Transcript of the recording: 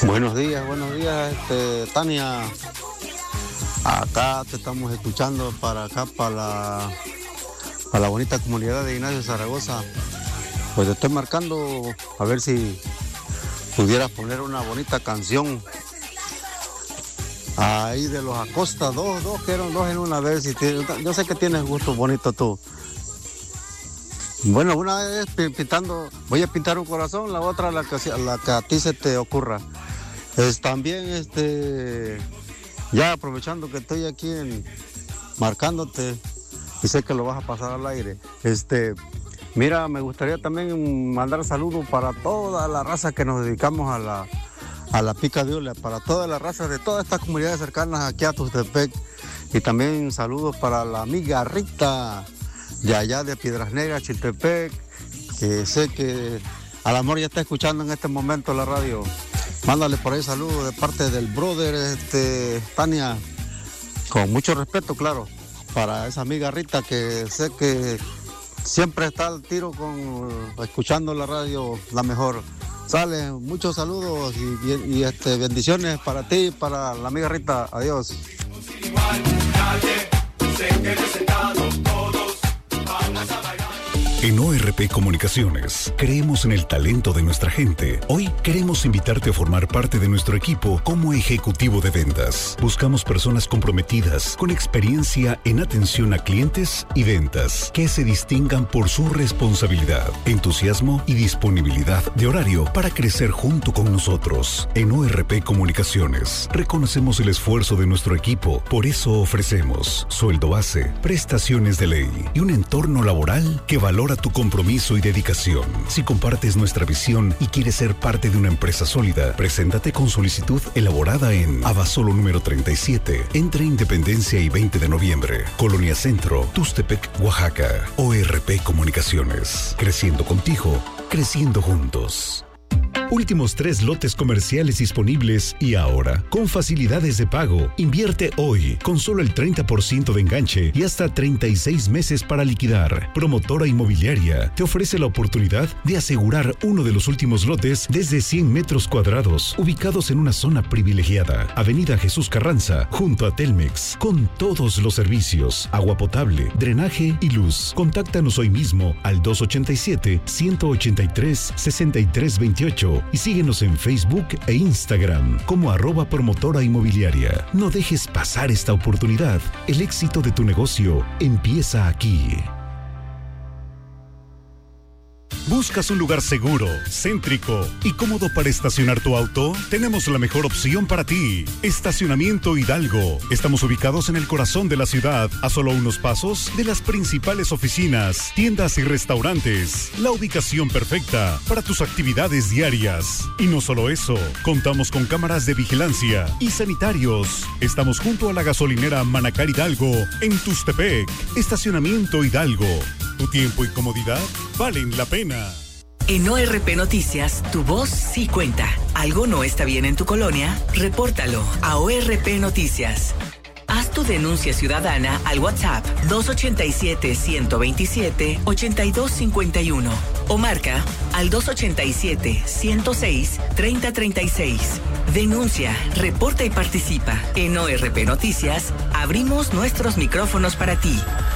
Buenos días, Tania. Acá te estamos escuchando para acá, para la bonita comunidad de Ignacio Zaragoza. Pues te estoy marcando a ver si pudieras poner una bonita canción ahí de los Acosta, dos que eran dos en una vez. Yo sé que tienes gusto bonito tú. Bueno, una vez pintando, voy a pintar un corazón, la otra la que a ti se te ocurra. También, ya aprovechando que estoy aquí marcándote, y sé que lo vas a pasar al aire, mira, me gustaría también mandar saludos para toda la raza que nos dedicamos a la pica de Ula, para toda la raza de todas estas comunidades cercanas aquí a Tuxtepec, y también saludos para la amiga Rita, de allá de Piedras Negras, Chiltepec, que sé que a lo mejor ya está escuchando en este momento la radio. Mándale por ahí saludos de parte del brother, Tania, con mucho respeto, claro, para esa amiga Rita, que sé que siempre está al tiro escuchando la radio, la mejor. Sale, muchos saludos y bendiciones para ti y para la amiga Rita. Adiós. En ORP Comunicaciones, creemos en el talento de nuestra gente. Hoy queremos invitarte a formar parte de nuestro equipo como ejecutivo de ventas. Buscamos personas comprometidas, con experiencia en atención a clientes y ventas, que se distingan por su responsabilidad, entusiasmo y disponibilidad de horario para crecer junto con nosotros. En ORP Comunicaciones, reconocemos el esfuerzo de nuestro equipo. Por eso ofrecemos sueldo base, prestaciones de ley y un entorno laboral que valora tu compromiso y dedicación. Si compartes nuestra visión y quieres ser parte de una empresa sólida, preséntate con solicitud elaborada en Abasolo número 37, entre Independencia y 20 de noviembre, Colonia Centro, Tuxtepec, Oaxaca. ORP Comunicaciones. Creciendo contigo, creciendo juntos. Últimos 3 lotes comerciales disponibles y ahora, con facilidades de pago. Invierte hoy, con solo el 30% de enganche y hasta 36 meses para liquidar. Promotora Inmobiliaria te ofrece la oportunidad de asegurar uno de los últimos lotes desde 100 metros cuadrados, ubicados en una zona privilegiada. Avenida Jesús Carranza, junto a Telmex, con todos los servicios, agua potable, drenaje y luz. Contáctanos hoy mismo al 287-183-6328 y síguenos en Facebook e Instagram como @promotora inmobiliaria. No dejes pasar esta oportunidad. El éxito de tu negocio empieza aquí. ¿Buscas un lugar seguro, céntrico y cómodo para estacionar tu auto? Tenemos la mejor opción para ti. Estacionamiento Hidalgo. Estamos ubicados en el corazón de la ciudad, a solo unos pasos de las principales oficinas, tiendas y restaurantes. La ubicación perfecta para tus actividades diarias. Y no solo eso, contamos con cámaras de vigilancia y sanitarios. Estamos junto a la gasolinera Manacar Hidalgo, en Tuxtepec. Estacionamiento Hidalgo. Tu tiempo y comodidad valen la pena. En ORP Noticias, tu voz sí cuenta. ¿Algo no está bien en tu colonia? Repórtalo a ORP Noticias. Haz tu denuncia ciudadana al WhatsApp 287-127-8251 o marca al 287-106-3036. Denuncia, reporta y participa. En ORP Noticias, abrimos nuestros micrófonos para ti.